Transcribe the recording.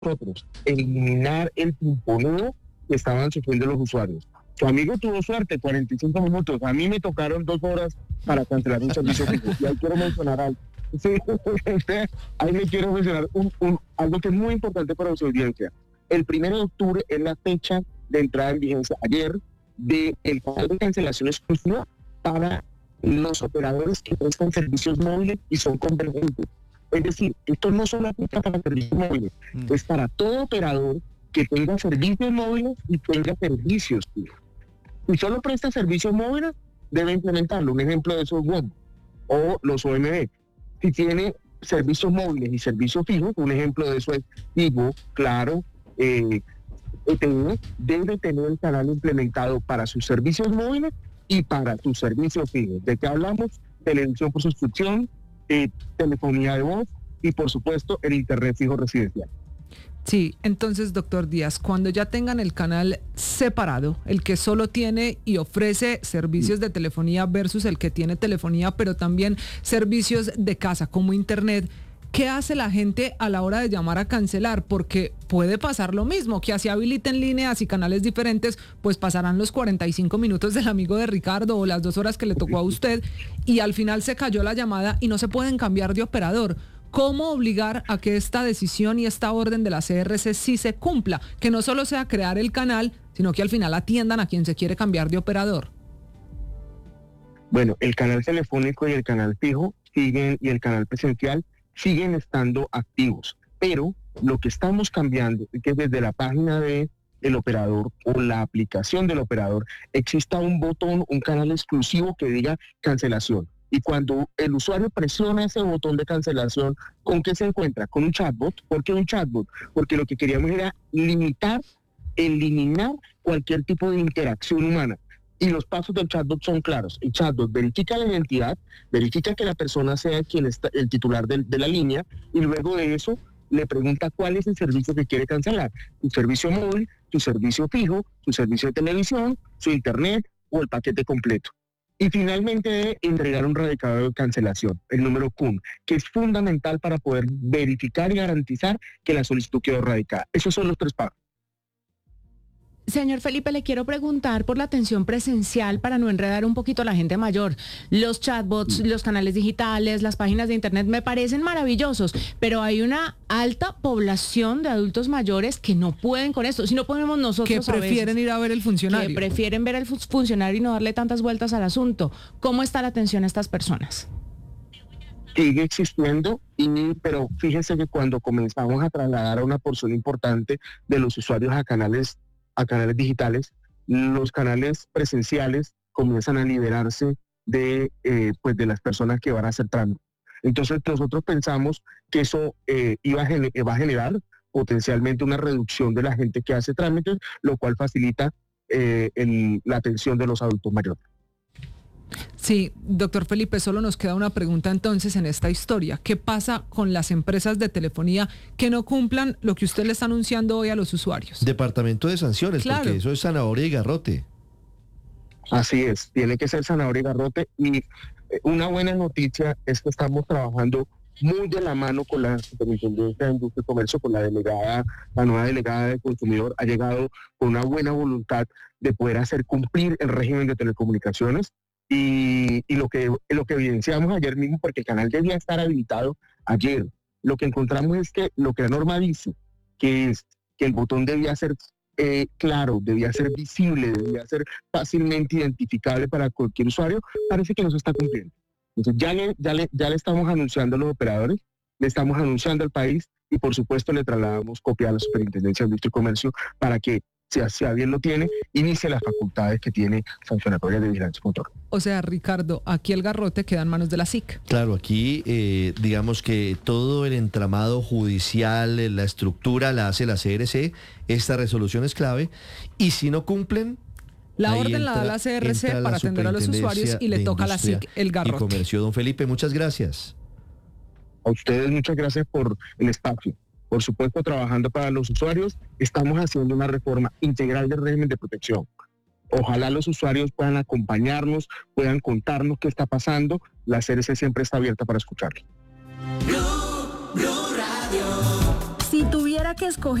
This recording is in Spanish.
nosotros, eliminar el pimponeo que estaban sufriendo los usuarios. Tu amigo tuvo suerte, 45 minutos. A mí me tocaron 2 horas para cancelar un servicio fijo. Y ahí quiero mencionar algo. Sí, ahí me quiero mencionar algo que es muy importante para su audiencia. El 1 de octubre es la fecha de entrada en vigencia ayer del canal de cancelación exclusiva para los operadores que prestan servicios móviles y son convergentes. Es decir, esto no solo aplica para servicios móviles, es para todo operador que tenga servicios móviles y tenga servicios fijos. Si solo presta servicios móviles, debe implementarlo. Un ejemplo de eso es WOM o los OMB. Si tiene servicios móviles y servicios fijos, un ejemplo de eso es Tigo, Claro, ETV, debe tener el canal implementado para sus servicios móviles y para tus servicios fijos. ¿De qué hablamos? Televisión por suscripción, telefonía de voz y, por supuesto, el internet fijo residencial. Sí, entonces, doctor Díaz, cuando ya tengan el canal separado, el que solo tiene y ofrece servicios de telefonía versus el que tiene telefonía, pero también servicios de casa como internet, ¿qué hace la gente a la hora de llamar a cancelar? Porque puede pasar lo mismo, que así habiliten líneas y canales diferentes, pues pasarán los 45 minutos del amigo de Ricardo o las 2 horas que le tocó a usted y al final se cayó la llamada y no se pueden cambiar de operador. ¿Cómo obligar a que esta decisión y esta orden de la CRC sí se cumpla? Que no solo sea crear el canal, sino que al final atiendan a quien se quiere cambiar de operador. Bueno, el canal telefónico y el canal fijo siguen, y el canal presencial siguen estando activos, pero lo que estamos cambiando es que desde la página del operador o la aplicación del operador exista un botón, un canal exclusivo que diga cancelación. Y cuando el usuario presiona ese botón de cancelación, ¿con qué se encuentra? Con un chatbot. ¿Por qué un chatbot? Porque lo que queríamos era eliminar cualquier tipo de interacción humana. Y los pasos del chatbot son claros. El chatbot verifica la identidad, verifica que la persona sea quien está, el titular de la línea, y luego de eso le pregunta cuál es el servicio que quiere cancelar. Tu servicio móvil, tu servicio fijo, tu servicio de televisión, su internet o el paquete completo. Y finalmente debe entregar un radicador de cancelación, el número CUN, que es fundamental para poder verificar y garantizar que la solicitud quedó radicada. Esos son los 3 pasos. Señor Felipe, le quiero preguntar por la atención presencial para no enredar un poquito a la gente mayor. Los chatbots, los canales digitales, las páginas de internet me parecen maravillosos, pero hay una alta población de adultos mayores que no pueden con esto. Si no podemos nosotros que prefieren ir a ver el funcionario. Que prefieren ver al funcionario y no darle tantas vueltas al asunto. ¿Cómo está la atención a estas personas? Sigue existiendo, pero fíjense que cuando comenzamos a trasladar a una porción importante de los usuarios a canales digitales, los canales presenciales comienzan a liberarse de las personas que van a hacer trámite. Entonces nosotros pensamos que eso va a generar potencialmente una reducción de la gente que hace trámites, lo cual facilita la atención de los adultos mayores. Sí, doctor Felipe, solo nos queda una pregunta entonces en esta historia. ¿Qué pasa con las empresas de telefonía que no cumplan lo que usted le está anunciando hoy a los usuarios? Departamento de sanciones, claro. Porque eso es zanahoria y garrote. Así es, tiene que ser zanahoria y garrote. Y una buena noticia es que estamos trabajando muy de la mano con la Superintendencia de Industria y Comercio, con la nueva delegada de consumidor, ha llegado con una buena voluntad de poder hacer cumplir el régimen de telecomunicaciones. Y lo que evidenciamos ayer mismo, porque el canal debía estar habilitado ayer, lo que encontramos es que lo que la norma dice, que es que el botón debía ser claro, debía ser visible, debía ser fácilmente identificable para cualquier usuario, parece que no se está cumpliendo. Entonces ya le estamos anunciando a los operadores, le estamos anunciando al país y por supuesto le trasladamos copia a la Superintendencia de Industria y Comercio para que, si a bien lo tiene, inicie las facultades que tiene sancionatorias de vigilancia y control. O sea, Ricardo, aquí el garrote queda en manos de la SIC. Claro, aquí digamos que todo el entramado judicial, la estructura la hace la CRC, esta resolución es clave, y si no cumplen... La orden la da la CRC para atender a los usuarios y le toca a la SIC el garrote. Y Comercio. Don Felipe, muchas gracias. A ustedes muchas gracias por el espacio. Por supuesto, trabajando para los usuarios, estamos haciendo una reforma integral del régimen de protección. Ojalá los usuarios puedan acompañarnos, puedan contarnos qué está pasando. La CRC siempre está abierta para escucharlos. Si tuviera que que escoger